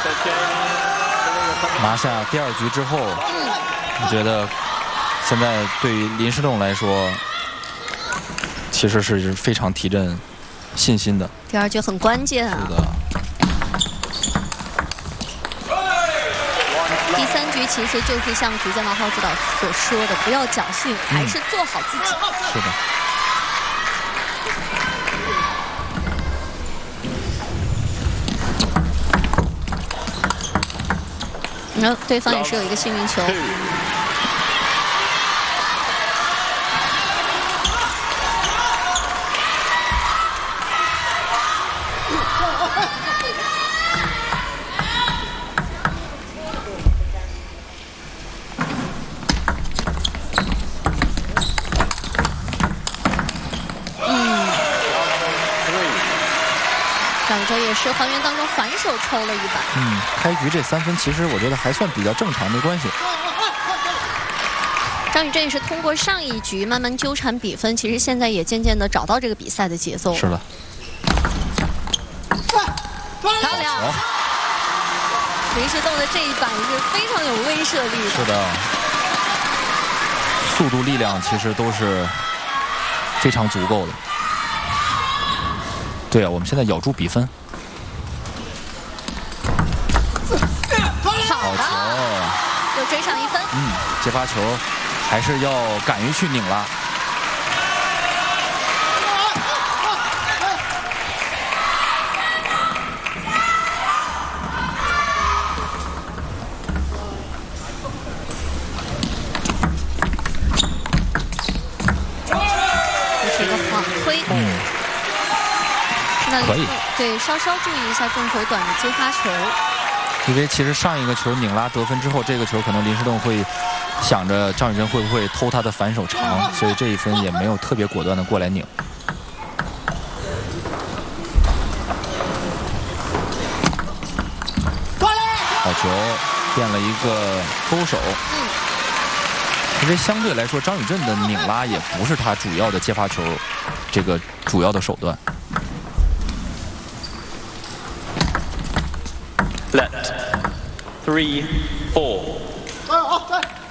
拿下第2局之后，我觉得现在对于林诗栋来说，其实是非常提振信心的。 第2局很关键啊。 是的。 第3局其实就是像竹剑王浩指导所说的，不要侥幸，还是做好自己。 是的。 对方也是有一个幸运球。张宇哲也是还原当中反手抽了一板。 开局这3分其实我觉得还算比较正常，没关系。 张宇哲也是通过上一局慢慢纠缠比分，其实现在也渐渐的找到这个比赛的节奏。 是的。 漂亮！林诗栋的这一板是非常有威慑力的。 是的。速度、力量其实都是非常足够的。对啊，我们现在咬住比分。 好球！又追上1分。 接发球还是要敢于去拧拉。 这是一个晃推。 可以。 对，稍稍注意一下中球短的接发球。 因为其实上一个球拧拉得分之后，这个球可能林诗栋会想着张宇臻会不会偷他的反手长，所以这一分也没有特别果断的过来拧。好球，变了一个勾手。因为相对来说，张宇臻的拧拉也不是他主要的接发球，这个主要的手段。 Let 3-4。